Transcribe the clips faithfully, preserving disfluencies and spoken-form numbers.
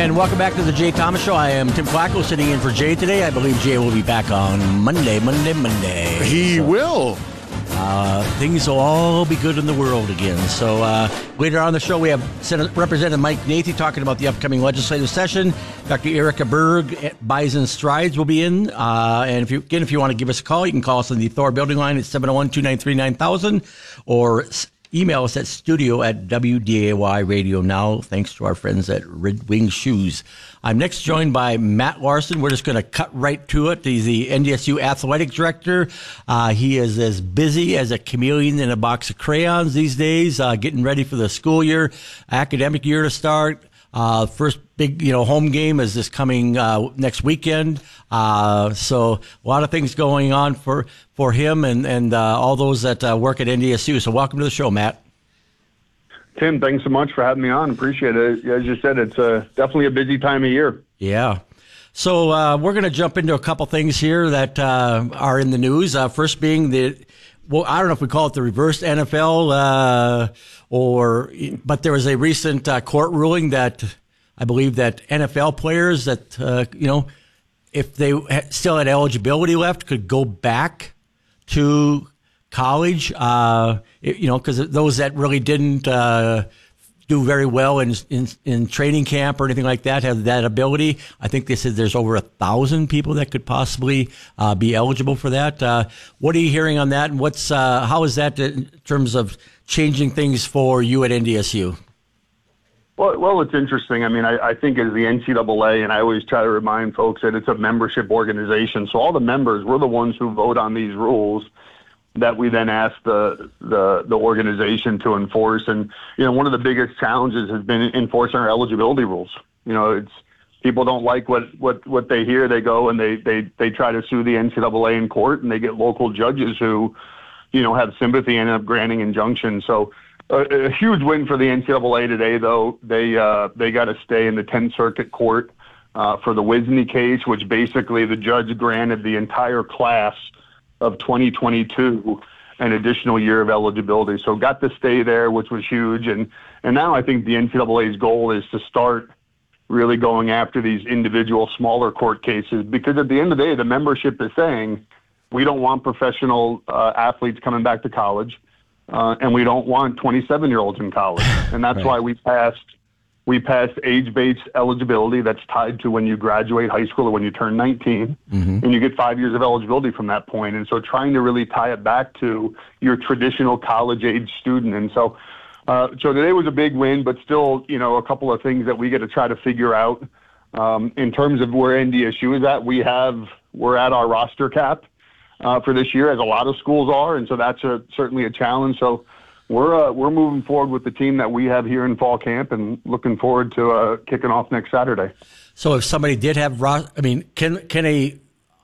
And welcome back to the Jay Thomas Show. I am Tim Flacco sitting in for Jay today. I believe Jay will be back on Monday, Monday, Monday. He so, will. Uh, things will all be good in the world again. So uh, later on in the show, we have Senate Representative Mike Nathy talking about the upcoming legislative session. Doctor Erica Berg at Bison Strides will be in. Uh, and if you, again, if you want to give us a call, you can call us on the Thor building line at seven oh one, two nine three, nine thousand or email us at studio at W D A Y Radio Now. Thanks to our friends at Red Wing Shoes. I'm next joined by Matt Larson. We're just going to cut right to it. He's the N D S U athletic director. Uh, he is as busy as a chameleon in a box of crayons these days, uh, getting ready for the school year, academic year to start. Uh, first big, you know, home game is this coming uh, next weekend. Uh, so a lot of things going on for for him and and uh, all those that uh, work at N D S U. So welcome to the show, Matt. Tim, thanks so much for having me on. Appreciate it. As you said, it's uh, definitely a busy time of year. Yeah. So uh, we're going to jump into a couple things here that uh, are in the news. Uh, first being the, well, I don't know if we call it the reverse N F L uh, or, but there was a recent uh, court ruling that I believe that N F L players that, uh, you know, if they still had eligibility left could go back to college, uh, you know, because those that really didn't uh, do very well in, in in training camp or anything like that have that ability. I think they said there's over a thousand people that could possibly uh, be eligible for that. Uh, what are you hearing on that, and what's uh, how is that in terms of changing things for you at N D S U? Well, well, it's interesting. I mean, I, I think as the N C double A, and I always try to remind folks that it's a membership organization. So all the members, we're the ones who vote on these rules that we then ask the, the the organization to enforce. And, you know, one of the biggest challenges has been enforcing our eligibility rules. You know, it's people don't like what, what, what they hear. They go and they, they, they try to sue the N C double A in court, and they get local judges who, you know, have sympathy and end up granting injunctions. So a, a huge win for the N C double A today, though. They, uh, they got to stay in the tenth Circuit Court uh, for the Wisney case, which basically the judge granted the entire class of twenty twenty-two an additional year of eligibility. So got to stay there, which was huge. And, and now I think the N C double A's goal is to start really going after these individual smaller court cases, because at the end of the day, the membership is saying, we don't want professional uh, athletes coming back to college, uh, and we don't want twenty-seven-year-olds in college. And that's right. why we passed We passed age-based eligibility that's tied to when you graduate high school or when you turn nineteen, mm-hmm. and you get five years of eligibility from that point. And so trying to really tie it back to your traditional college-age student. And so uh, so today was a big win, but still, you know, a couple of things that we got to try to figure out. Um, in terms of where N D S U is at, we have, we're at our roster cap uh, for this year, as a lot of schools are, and so that's a, certainly a challenge. So We're uh, we're moving forward with the team that we have here in fall camp, and looking forward to uh, kicking off next Saturday. So, if somebody did have, I mean, can can a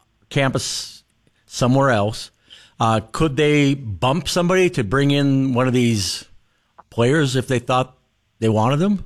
campus somewhere else, uh, could they bump somebody to bring in one of these players if they thought they wanted them?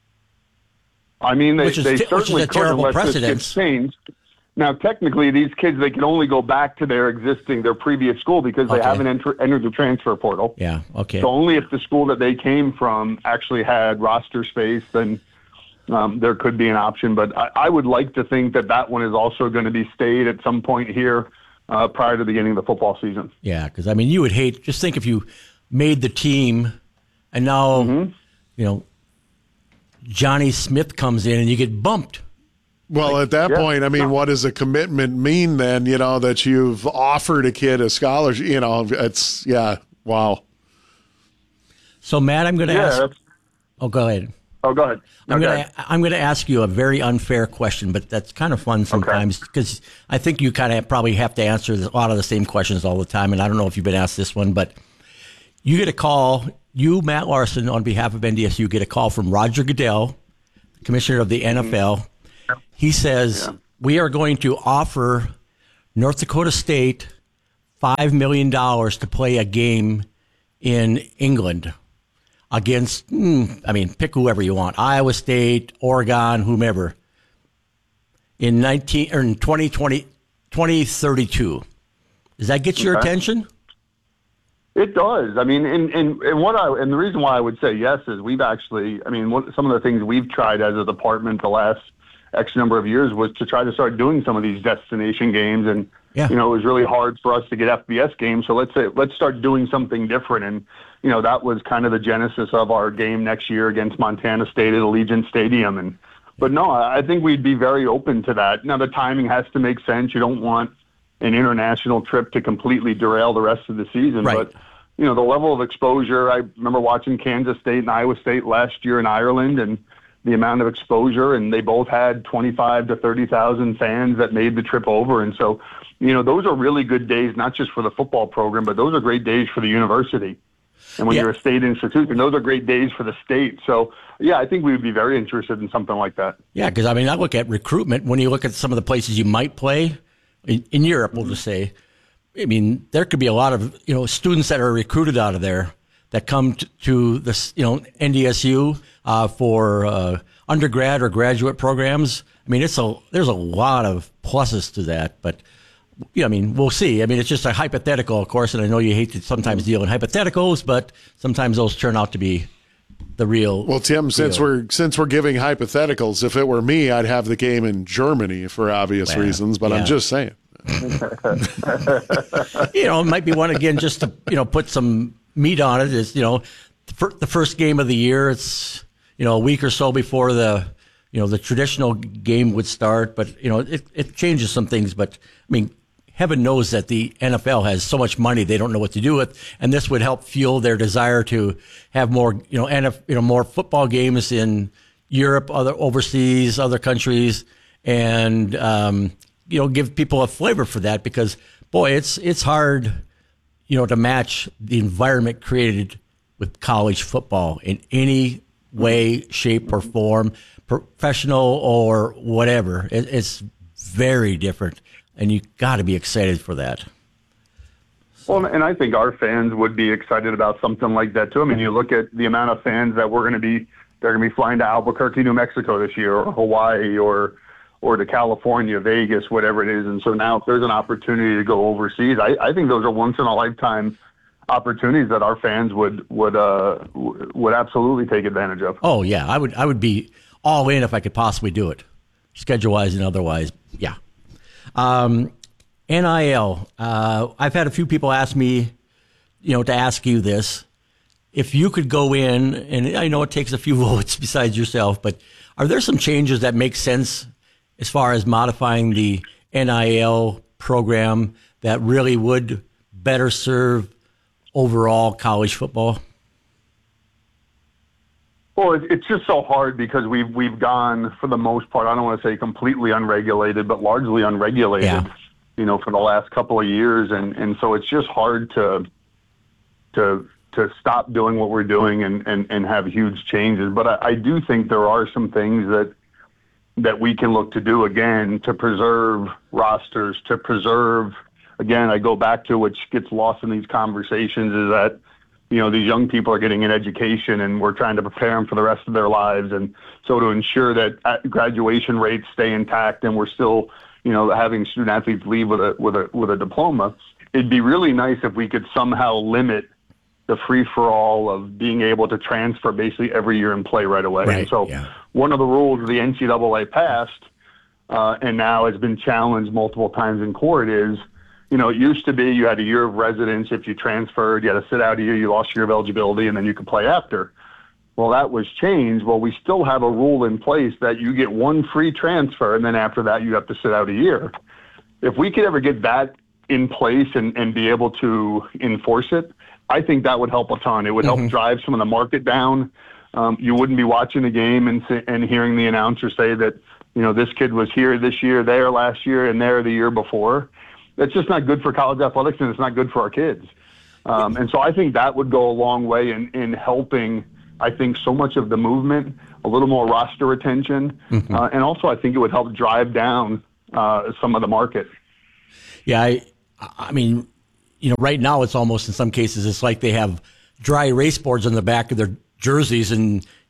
I mean, they, which is, they t- certainly which is a could, terrible unless precedent. This gets changed. Now, technically, these kids, they can only go back to their existing, their previous school, because they okay. haven't enter, entered the transfer portal. Yeah, okay. So only if the school that they came from actually had roster space, then um, there could be an option. But I, I would like to think that that one is also going to be stayed at some point here uh, prior to the beginning of the football season. Yeah, because, I mean, you would hate, just think if you made the team and now, mm-hmm. you know, Johnny Smith comes in and you get bumped. Well, like, at that yeah, point, I mean, no. what does a commitment mean then, you know, that you've offered a kid a scholarship? You know, it's, yeah, wow. So, Matt, I'm going to yeah, ask. That's... Oh, go ahead. Oh, go ahead. No, I'm go going ahead. to I'm going to ask you a very unfair question, but that's kind of fun sometimes, because okay. I think you kind of probably have to answer a lot of the same questions all the time, and I don't know if you've been asked this one, but you get a call, you, Matt Larson, on behalf of N D S U, get a call from Roger Goodell, commissioner of the N F L. Mm-hmm. He says, yeah. we are going to offer North Dakota State five million dollars to play a game in England against, mm, I mean, pick whoever you want, Iowa State, Oregon, whomever, in nineteen or in twenty twenty, twenty thirty-two. Does that get your okay. attention? It does. I mean, and, and, and what I and the reason why I would say yes is we've actually. I mean, what, some of the things we've tried as a department the last X number of years was to try to start doing some of these destination games, and yeah. you know, it was really hard for us to get F B S games. So let's say let's start doing something different, and you know, that was kind of the genesis of our game next year against Montana State at Allegiant Stadium. And but no, I think we'd be very open to that. Now the timing has to make sense. You don't want an international trip to completely derail the rest of the season. Right. But, you know, the level of exposure, I remember watching Kansas State and Iowa State last year in Ireland, and the amount of exposure, and they both had twenty-five to thirty thousand fans that made the trip over. And so, you know, those are really good days, not just for the football program, but those are great days for the university. And when yeah. you're a state institution, those are great days for the state. So, yeah, I think we would be very interested in something like that. Yeah, because, I mean, I look at recruitment. When you look at some of the places you might play, In, in Europe, we'll just say, I mean, there could be a lot of, you know, students that are recruited out of there that come to, to this, you know, N D S U uh, for uh, undergrad or graduate programs. I mean, it's a there's a lot of pluses to that, but you know, I mean, we'll see. I mean, it's just a hypothetical, of course, and I know you hate to sometimes deal in hypotheticals, but sometimes those turn out to be the real. Well, Tim, real. since we're since we're giving hypotheticals, if it were me, I'd have the game in Germany for obvious well, reasons. But yeah. I'm just saying. You know, it might be one again just to you know put some meat on it. Is you know the first game of the year. It's you know a week or so before the you know the traditional game would start. But you know it it changes some things. But I mean. Heaven knows that the N F L has so much money they don't know what to do with, and this would help fuel their desire to have more, you know, N F L, you know, more football games in Europe, other overseas, other countries, and um, you know, give people a flavor for that. Because boy, it's it's hard, you know, to match the environment created with college football in any way, shape, or form, professional or whatever. It, it's very different. And you got to be excited for that. Well, and I think our fans would be excited about something like that too. I mean, you look at the amount of fans that we're going to be, they're going to be flying to Albuquerque, New Mexico this year, or Hawaii, or or to California, Vegas, whatever it is. And so now if there's an opportunity to go overseas, I, I think those are once in a lifetime opportunities that our fans would would uh, would absolutely take advantage of. Oh yeah, I would I would be all in if I could possibly do it, schedule wise and otherwise. Yeah. Um, N I L, uh, I've had a few people ask me, you know, to ask you this. If you could go in, and I know it takes a few votes besides yourself, but are there some changes that make sense as far as modifying the N I L program that really would better serve overall college football? Well, it's just so hard because we've we've gone, for the most part, I don't want to say completely unregulated, but largely unregulated, yeah. you know, for the last couple of years, and, and so it's just hard to to to stop doing what we're doing and, and, and have huge changes. But I, I do think there are some things that that we can look to do again to preserve rosters, to preserve. Again, I go back to which gets lost in these conversations is that. You know, these young people are getting an education and we're trying to prepare them for the rest of their lives. And so to ensure that graduation rates stay intact and we're still, you know, having student athletes leave with a, with a, with a diploma, it'd be really nice if we could somehow limit the free for all of being able to transfer basically every year and play right away. Right, and so yeah. one of the rules the N C double A passed, uh, and now has been challenged multiple times in court is, you know, it used to be you had a year of residence. If you transferred, you had to sit out a year, you lost your year of eligibility, and then you could play after. Well, that was changed. Well, we still have a rule in place that you get one free transfer, and then after that, you have to sit out a year. If we could ever get that in place and, and be able to enforce it, I think that would help a ton. It would help mm-hmm. drive some of the market down. Um, you wouldn't be watching the game and and hearing the announcer say that, you know, this kid was here this year, there last year, and there the year before. That's just not good for college athletics, and it's not good for our kids. Um, and so I think that would go a long way in, in helping, I think, so much of the movement, a little more roster retention. Mm-hmm. Uh, and also I think it would help drive down uh, some of the market. Yeah, I, I mean, you know, right now it's almost in some cases it's like they have dry erase boards on the back of their jerseys, and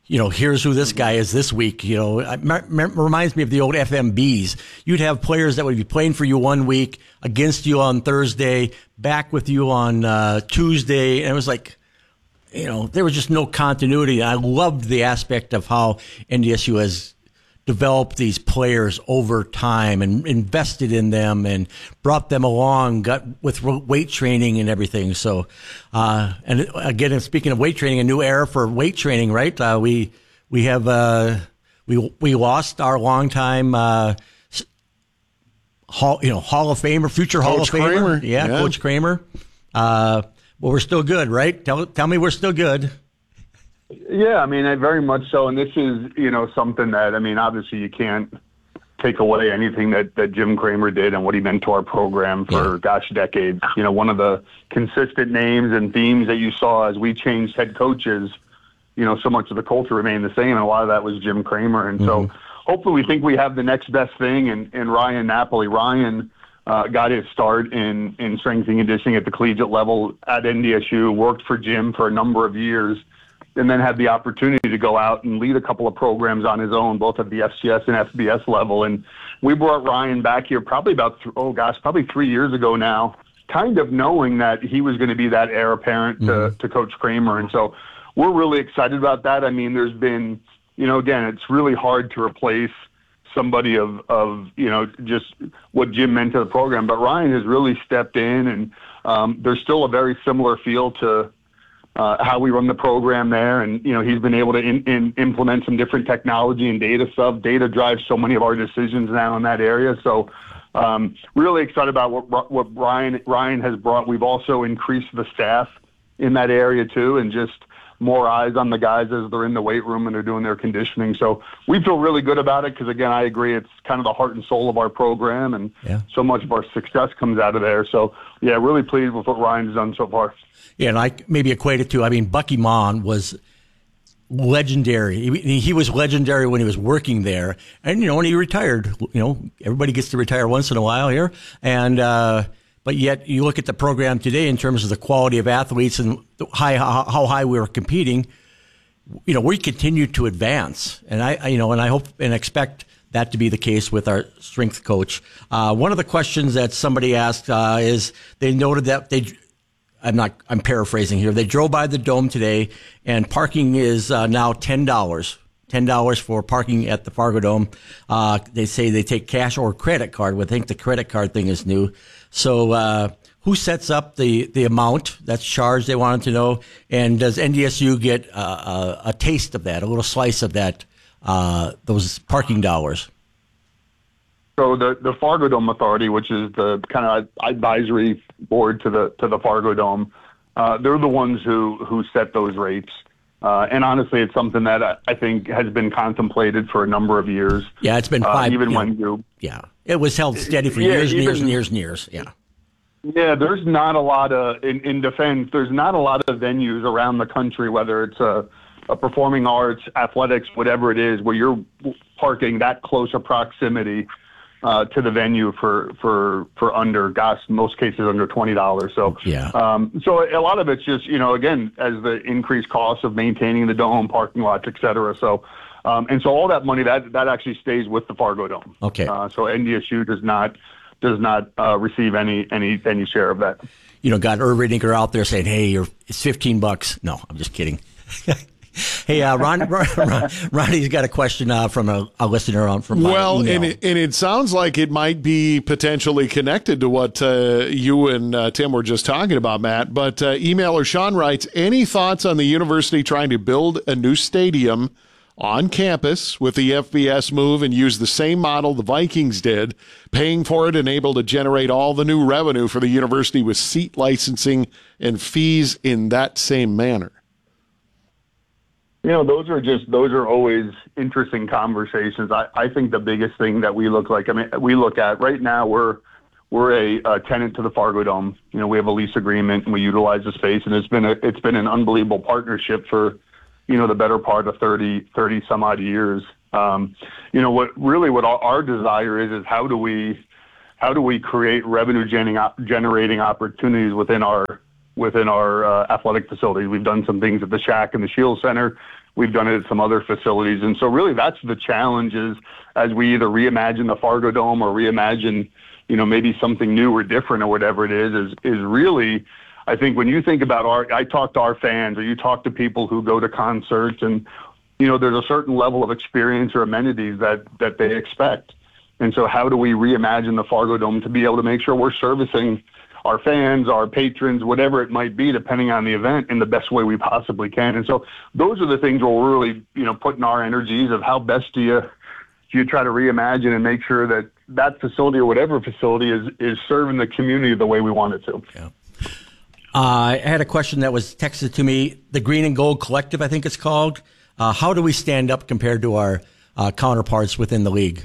you know, here's who this guy is this week. You know, it reminds me of the old F M Bs. You'd have players that would be playing for you one week, against you on Thursday, back with you on uh, Tuesday, and it was like, you know, there was just no continuity. I loved the aspect of how N D S U has developed these players over time and invested in them and brought them along, got with weight training and everything. So, uh, and again, speaking of weight training, a new era for weight training, right? Uh, we we have uh, we we lost our longtime uh, hall, you know, Hall of Famer, future Hall Coach of Famer, Kramer. Yeah, Yeah. Coach Kramer. Uh, well, we're still good, right? Tell tell me we're still good. Yeah, I mean, I very much so. And this is, you know, something that, I mean, obviously you can't take away anything that, that Jim Kramer did and what he meant to our program for, Yeah. gosh, decades. You know, one of the consistent names and themes that you saw as we changed head coaches, you know, so much of the culture remained the same. And a lot of that was Jim Kramer. And Mm-hmm. so hopefully we think we have the next best thing in, in Ryan Napoli. Ryan uh, got his start in, in strength and conditioning at the collegiate level at N D S U, worked for Jim for a number of years, and then had the opportunity to go out and lead a couple of programs on his own, both at the F C S and F B S level. And we brought Ryan back here probably about, th- oh gosh, probably three years ago now, kind of knowing that he was going to be that heir apparent to, Mm-hmm. to Coach Kramer. And so we're really excited about that. I mean, there's been, you know, again, it's really hard to replace somebody of, of, you know, just what Jim meant to the program. But Ryan has really stepped in, and um, there's still a very similar feel to Uh, how we run the program there. And, you know, he's been able to in, in implement some different technology and data stuff. Data drives so many of our decisions now in that area. So um, really excited about what, what Ryan, Ryan has brought. We've also increased the staff in that area too, and just more eyes on the guys as they're in the weight room and they're doing their conditioning. So we feel really good about it because, again, I agree, it's kind of the heart and soul of our program, and Yeah. so much of our success comes out of there. So, yeah, really pleased with what Ryan's done so far. Yeah, and I maybe equate it to, I mean, Bucky Mon was legendary. He, he was legendary when he was working there. And, you know, when he retired, you know, everybody gets to retire once in a while here. And, uh, but yet you look at the program today in terms of the quality of athletes and the high, how, how high we were competing, you know, we continue to advance. And I, I, you know, and I hope and expect that to be the case with our strength coach. Uh, one of the questions that somebody asked, uh, is they noted that they, I'm not, I'm paraphrasing here. They drove by the Dome today, and parking is uh, now ten dollars. ten dollars for parking at the Fargo Dome. Uh, they say they take cash or credit card. We think the credit card thing is new. So, uh, who sets up the, the amount that's charged? They wanted to know. And does N D S U get a, a, a taste of that, a little slice of that, uh, those parking dollars? So the, the Fargo Dome Authority, which is the kind of advisory board to the to the Fargo Dome, uh, they're the ones who, who set those rates. Uh, and honestly, it's something that I, I think has been contemplated for a number of years. Yeah, it's been five. Uh, even you when know, you yeah, it was held steady for Yeah, years and even- years and years and years. Yeah. Yeah, there's not a lot of, in, in defense, there's not a lot of venues around the country, whether it's a, a performing arts, athletics, whatever it is, where you're parking that close a proximity uh, to the venue for, for, for under, gosh, in most cases under twenty dollars. So, Yeah. um, so a lot of it's just, you know, again, as the increased cost of maintaining the dome, parking lots, et cetera. So, um, and so all that money, that, that actually stays with the Fargo Dome. Okay. Uh, so N D S U does not, does not uh, receive any, any, any share of that. You know, got Irv Riddinger out there saying, "Hey, you're, it's fifteen bucks." No, I'm just kidding. Hey, uh, Ron, Ron, Ronnie's got a question uh, from a, a listener on from my Well, email. and it, and it sounds like it might be potentially connected to what uh, you and uh, Tim were just talking about, Matt. But uh, emailer Sean writes, any thoughts on the university trying to build a new stadium on campus with the F B S move and use the same model the Vikings did, paying for it and able to generate all the new revenue for the university with seat licensing and fees in that same manner? You know, those are just, those are always interesting conversations. I, I think the biggest thing that we look like, I mean, we look at right now, we're, we're a, a tenant to the Fargo Dome. You know, we have a lease agreement and we utilize the space, and it's been a, it's been an unbelievable partnership for, you know, the better part of thirty, thirty some odd years. Um, you know, what really what our, our desire is, is how do we, how do we create revenue generating, generating opportunities within our, within our uh, athletic facilities. We've done some things at the Shack and the Shield Center. We've done it at some other facilities. And so really that's the challenge is as we either reimagine the Fargo Dome or reimagine, you know, maybe something new or different or whatever it is, is, is really, I think when you think about our, I talk to our fans or you talk to people who go to concerts and, you know, there's a certain level of experience or amenities that, that they expect. And so how do we reimagine the Fargo Dome to be able to make sure we're servicing our fans, our patrons, whatever it might be, depending on the event, in the best way we possibly can. And so those are the things where we're really, you know, putting our energies of how best do you, do you try to reimagine and make sure that that facility or whatever facility is, is serving the community the way we want it to. Yeah. Uh, I had a question that was texted to me, the Green and Gold Collective, I think it's called. Uh, how do we stand up compared to our uh, counterparts within the league?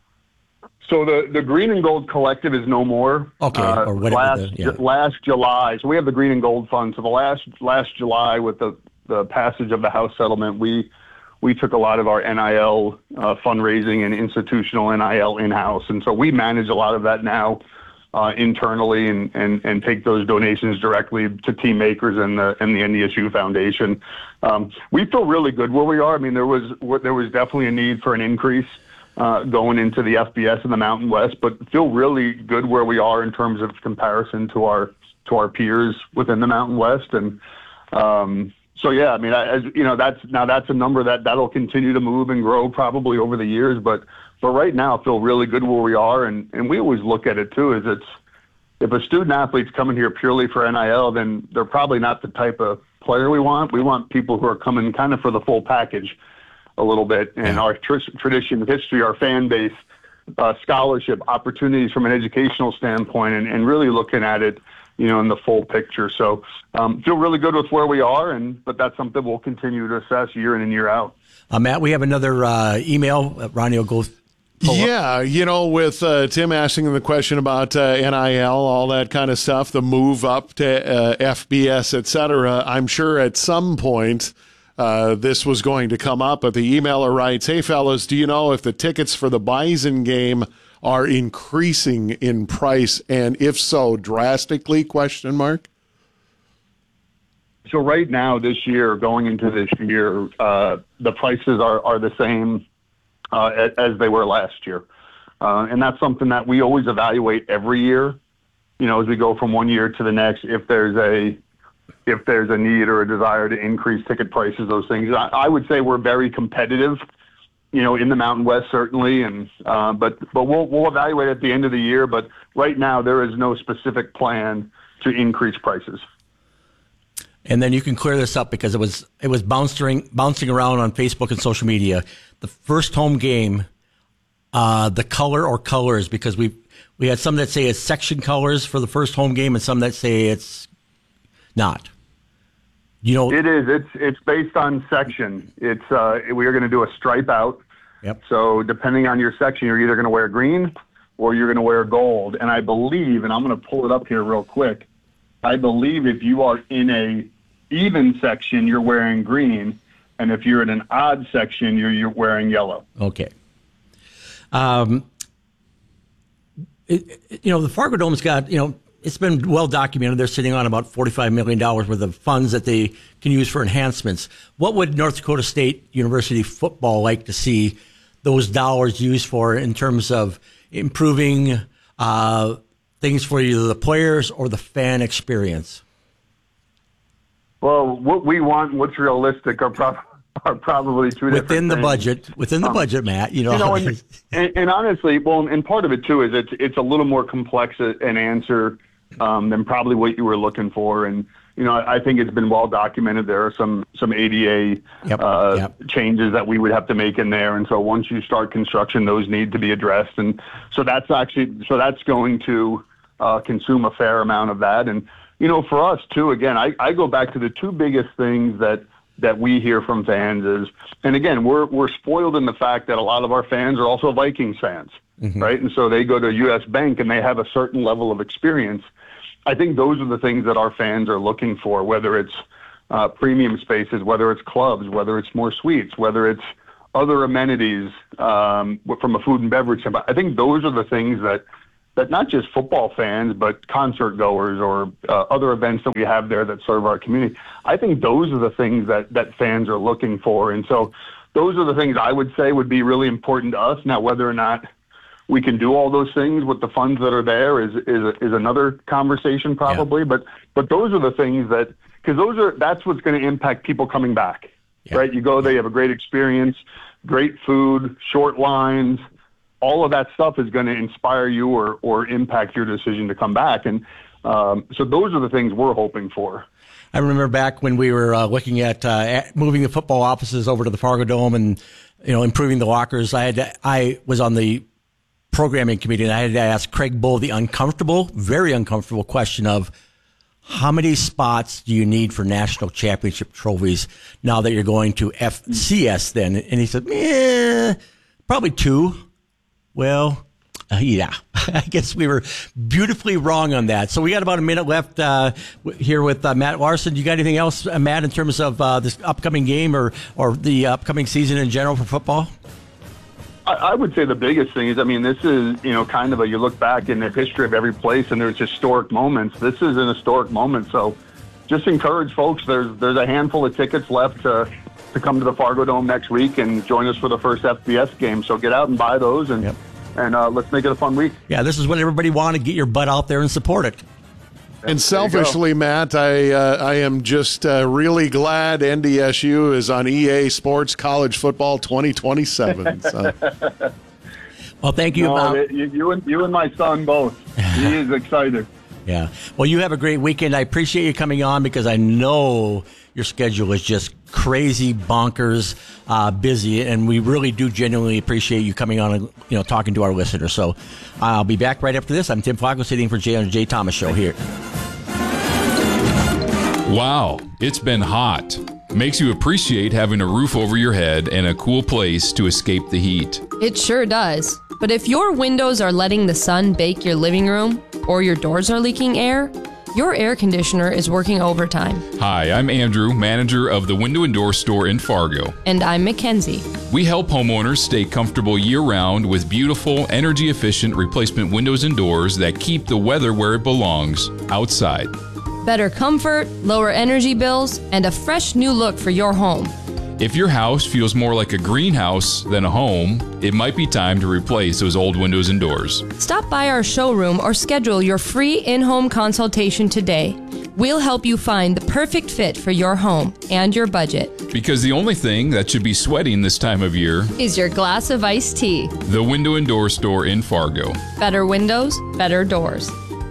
So the, the Green and Gold Collective is no more. Okay, uh, or whatever. Last, the, yeah. last July, so we have the Green and Gold Fund. So the last last July, with the, the passage of the House settlement, we we took a lot of our N I L uh, fundraising and institutional N I L in-house, and so we manage a lot of that now uh, internally, and, and and take those donations directly to Team Makers and the and the N D S U Foundation. Um, we feel really good where we are. I mean, there was there was definitely a need for an increase Uh, going into the F B S in the Mountain West, but feel really good where we are in terms of comparison to our to our peers within the Mountain West. And um, so, yeah, I mean, I, as you know, that's now that's a number that that'll continue to move and grow probably over the years. But but right now, I feel really good where we are, and and we always look at it too. Is it's if a student athlete's coming here purely for N I L, then they're probably not the type of player we want. We want people who are coming kind of for the full package a little bit, and yeah. our tr- tradition, history, our fan base, uh, scholarship, opportunities from an educational standpoint, and, and really looking at it, you know, in the full picture. So um, feel really good with where we are, and but that's something we'll continue to assess year in and year out. Uh, Matt, we have another uh, email. Uh, Ronnie will go. Yeah, you know, with uh, Tim asking the question about uh, N I L, all that kind of stuff, the move up to uh, F B S, et cetera, I'm sure at some point Uh, this was going to come up, but the emailer writes, "Hey, fellas, do you know if the tickets for the Bison game are increasing in price, and if so, drastically?" Question mark. So right now, this year, going into this year, uh, the prices are, are the same uh, as they were last year. Uh, and that's something that we always evaluate every year, you know, as we go from one year to the next, if there's a if there's a need or a desire to increase ticket prices, those things. I, I would say we're very competitive, you know, in the Mountain West, certainly. And, uh, but, but we'll, we'll evaluate at the end of the year, but right now there is no specific plan to increase prices. And then you can clear this up because it was, it was bouncing, bouncing around on Facebook and social media. The first home game, uh, the color or colors, because we, we had some that say it's section colors for the first home game and some that say it's not. You know, it is. It's it's based on section. It's uh, we are going to do a stripe out. Yep. So depending on your section, you're either going to wear green or you're going to wear gold. And I believe, and I'm going to pull it up here real quick. I believe if you are in a even section, you're wearing green, and if you're in an odd section, you're you're wearing yellow. Okay. Um. It, it, you know, the Fargo Dome's got, you know, it's been well documented. They're sitting on about forty-five million dollars worth of funds that they can use for enhancements. What would North Dakota State University football like to see those dollars used for in terms of improving uh, things for either the players or the fan experience? Well, what we want and what's realistic are, pro- are probably two different within the things. budget. Within the um, budget, Matt. You know, you know and, and, and honestly, well, and part of it too is it's it's a little more complex an answer um, than probably what you were looking for. And you know, I, I think it's been well documented. There are some some A D A yep, uh, yep. changes that we would have to make in there. And so once you start construction, those need to be addressed. And so that's actually so that's going to uh, consume a fair amount of that. And you know, for us too, again, I, I go back to the two biggest things that that we hear from fans is, and again, we're we're spoiled in the fact that a lot of our fans are also Vikings fans, mm-hmm. right? And so they go to U S Bank and they have a certain level of experience. I think those are the things that our fans are looking for, whether it's uh, premium spaces, whether it's clubs, whether it's more suites, whether it's other amenities um, from a food and beverage standpoint. I think those are the things that that not just football fans, but concert goers or uh, other events that we have there that serve our community. I think those are the things that, that fans are looking for. And so those are the things I would say would be really important to us. Now, whether or not we can do all those things with the funds that are there is is, is another conversation probably. Yeah. But but those are the things that, because those are that's what's going to impact people coming back, yeah. right? You go there, you have a great experience, great food, short lines. All of that stuff is going to inspire you or, or impact your decision to come back. And um, so those are the things we're hoping for. I remember back when we were uh, looking at, uh, at moving the football offices over to the Fargo Dome and, you know, improving the lockers. I had to, I was on the programming committee and I had to ask Craig Bull the uncomfortable, very uncomfortable question of how many spots do you need for national championship trophies now that you're going to F C S then? And he said, eh, probably two. Well, uh, yeah, I guess we were beautifully wrong on that. So we got about a minute left uh, here with uh, Matt Larson. You got anything else, uh, Matt, in terms of uh, this upcoming game or, or the upcoming season in general for football? I, I would say the biggest thing is, I mean, this is, you know, kind of a, you look back in the history of every place and there's historic moments. This is an historic moment. So just encourage folks. There's there's a handful of tickets left to to come to the Fargo Dome next week and join us for the first F B S game. So get out and buy those and, yep. and uh, let's make it a fun week. Yeah, this is what everybody wanted. Get your butt out there and support it. And selfishly, Matt, I uh, I am just uh, really glad N D S U is on E A Sports College Football twenty twenty-seven. So. Well, thank you. No, uh, you, you, and, you and my son both. He is excited. Yeah. Well, you have a great weekend. I appreciate you coming on because I know your schedule is just crazy, bonkers, uh, busy, and we really do genuinely appreciate you coming on and, you know, talking to our listeners. So I'll be back right after this. I'm Tim Flacco sitting for Jay on the Jay Thomas Show here. Wow, it's been hot. Makes you appreciate having a roof over your head and a cool place to escape the heat. It sure does. But if your windows are letting the sun bake your living room or your doors are leaking air, your air conditioner is working overtime. Hi, I'm Andrew, manager of the Window and Door Store in Fargo. And I'm Mackenzie. We help homeowners stay comfortable year-round with beautiful, energy-efficient replacement windows and doors that keep the weather where it belongs, outside. Better comfort, lower energy bills, and a fresh new look for your home. If your house feels more like a greenhouse than a home, it might be time to replace those old windows and doors. Stop by our showroom or schedule your free in-home consultation today. We'll help you find the perfect fit for your home and your budget. Because the only thing that should be sweating this time of year is your glass of iced tea. The Window and Door Store in Fargo. Better windows, better doors.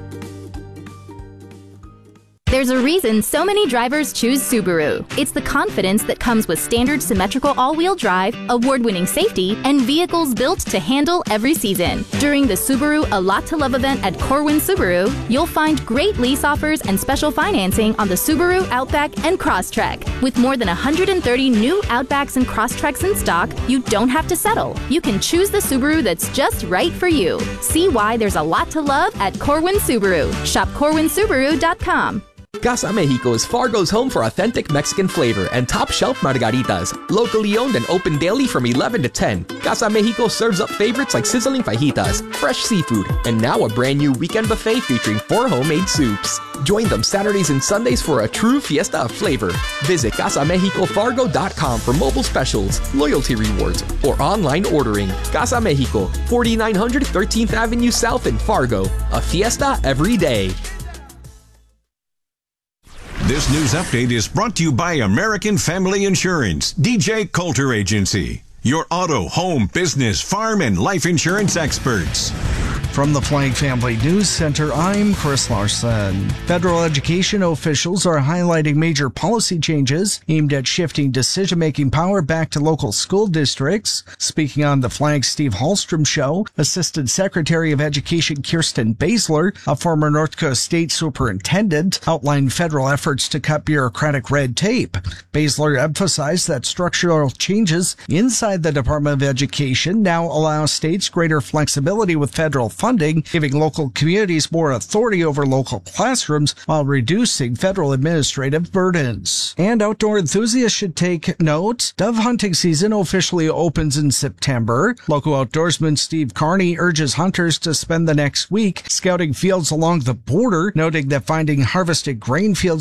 There's a reason so many drivers choose Subaru. It's the confidence that comes with standard symmetrical all-wheel drive, award-winning safety, and vehicles built to handle every season. During the Subaru A Lot to Love event at Corwin Subaru, you'll find great lease offers and special financing on the Subaru Outback and Crosstrek. With more than one hundred thirty new Outbacks and Crosstreks in stock, you don't have to settle. You can choose the Subaru that's just right for you. See why there's a lot to love at Corwin Subaru. Shop corwin subaru dot com. Casa Mexico is Fargo's home for authentic Mexican flavor and top-shelf margaritas. Locally owned and open daily from eleven to ten. Casa Mexico serves up favorites like sizzling fajitas, fresh seafood, and now a brand new weekend buffet featuring four homemade soups. Join them Saturdays and Sundays for a true fiesta of flavor. Visit casa mexico fargo dot com for mobile specials, loyalty rewards, or online ordering. Casa Mexico, forty-nine hundred thirteenth Avenue South in Fargo. A fiesta every day. This news update is brought to you by American Family Insurance, D J Coulter Agency, your auto, home, business, farm, and life insurance experts. From the Flag Family News Center, I'm Chris Larson. Federal education officials are highlighting major policy changes aimed at shifting decision-making power back to local school districts. Speaking on the Flag Steve Hallstrom Show, Assistant Secretary of Education Kirsten Basler, a former North Dakota State Superintendent, outlined federal efforts to cut bureaucratic red tape. Basler emphasized that structural changes inside the Department of Education now allow states greater flexibility with federal funds funding, giving local communities more authority over local classrooms while reducing federal administrative burdens. And outdoor enthusiasts should take note. Dove hunting season officially opens in September. Local outdoorsman Steve Carney urges hunters to spend the next week scouting fields along the border, noting that finding harvested grain fields